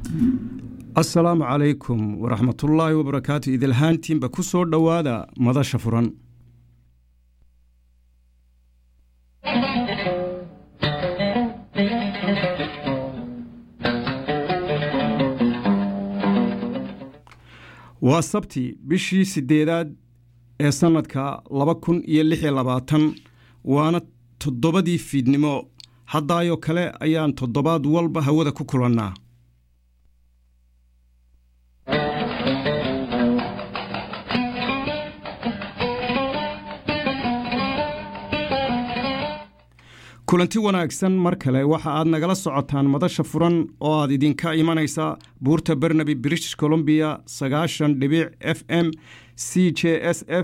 السلام عليكم ورحمة الله وبركاته. إذا الهانتين بكسور دوادا ماذا شفران وصبتي بشي سديداد سنتك لبكن يلحي لباتن وانا تضبدي في دنمو حدايو كلا أيان تضباد والبا هودا كوكولنا kulanti wanaagsan mar kale waxa aad nagala socotaan madasha furan oo aad idinka imanaysa buurta Barnaby British Columbia 90 FM CJSF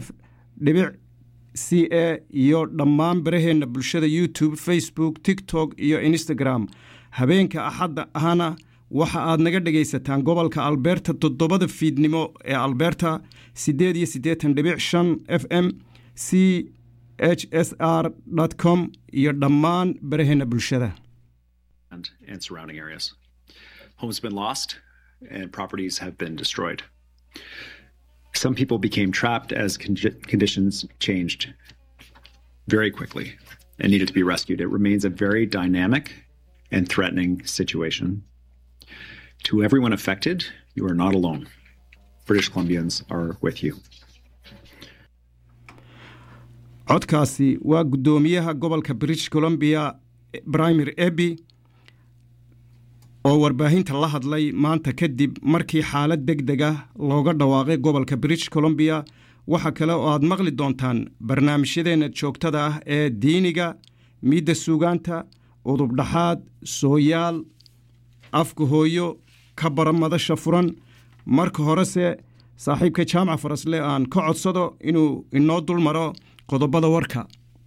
CA iyo dhammaan baraheena bulshada YouTube Facebook TikTok iyo Instagram habeenka axadda ahana waxa aad naga dhageysataan gobolka Alberta 7 fiidnimo ee Alberta 88.5 FM hsr.com iyo dhammaan baraheena bulshada and surrounding areas. Homes have been lost and properties have been destroyed. Some people became trapped as conditions changed very quickly and needed to be rescued. It remains a very dynamic and threatening situation. To everyone affected, you are not alone. British Columbians are with you. codkaasi waa gudoomiyaha gobolka British Columbia Primary Eby oo warbaahinta la hadlay maanta kadib markii xaalad degdeg ah looga dhawaaqay gobolka British Columbia waxa kale oo aad maqli doontaan barnaamijyadeena joogtada ah ee diiniga midda suugaanta udub dhaxaad sooyaal afka hooyo ka baramadasha furan marka horese saaxiibka jaamac farasle aan ka codsado inuu inoo dul maro qodobada warka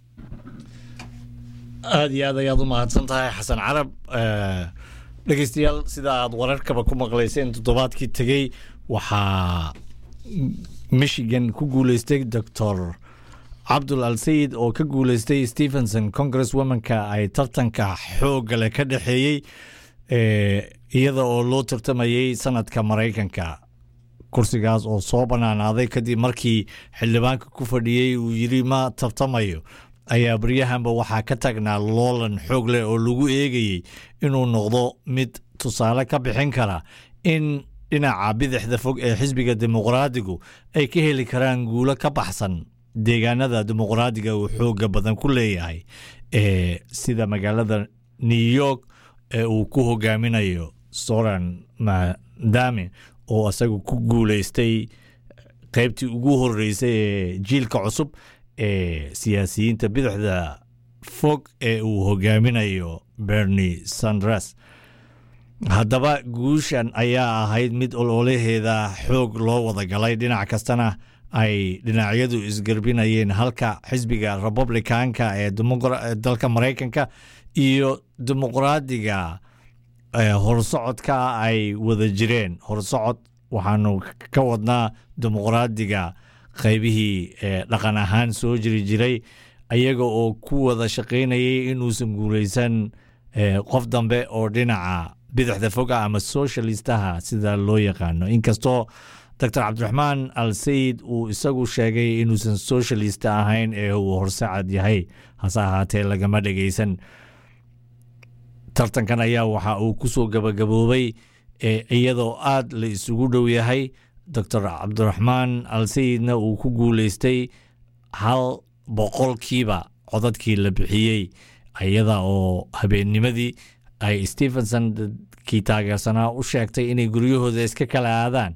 aad iyo aad ayaad u mahadsantahay xasan carab dhageystayaal sida aad wararkaba ku maqlayseen toddobaadkii tagay waxaa Michigan ku guuleystay Dr. Abdul Al-Sayed oo ka guuleystay Stephenson Congresswoman-ka ay tartanka xoog leh ka dhaxeeyay iyada oo loo tartamayay sanadka Mareykanka kursigaas oo soo banaanaaday kadib markii xildhibaanka ku fadhiyay uu yiri ma tartamayo ayaa baryahanba waxaa ka tagnaa loolan xoog leh oo lagu eegayay inuu noqdo mid tusaale ka bixin kara in dhinaca bidixda fog ee xisbiga dimuqraadigu ay ka heli karaan guulo ka baxsan deegaanada dimuqraadiga uu xooga badan ku leeyahay sida magaalada New York ee uu ku hogaaminayo Zoran Madami oo asagu ku guuleystay qaybtii ugu horeysay ee jiilka cusub ee siyaasiyiinta bidixda fog ee uu hogaaminayo Bernie Sanders. haddaba guushan ayaa ahayd mid ololaheeda xoog loo wada galay dhinac kastana ay dhinacyadu isgarbinayeen halka xisbiga Republicanka ee dalka Mareykanka iyo dimuqraadiga horsocodka ay wada jireen horsocod waxaanu ka wadnaa dimuqraadiga qaybihii dhaqan ahaan soo jiray ayaga oo ku wada shaqeynayay inuusan guuleysan qof dambe oo dhinaca bidixda foga ama socialistaha sida loo yaqaano inkastoo Dr. Abdurrahman Al-Sayed uu isagu sheegay inuusan socialist ahayn ee uu horsocod yahay hase ahaatee lagama dhageysan tartankan ayaa waxa uu ku soo gabagaboobay iyadoo aad la isugu dhow yahay Dr. Abdurrahman Al-Sayedna uu ku guuleystay 100% codadkii la bixiyay iyada oo habeennimadii ay Stephenson kii taageersanaa u sheegtay inay guryahooda iska kala aadaan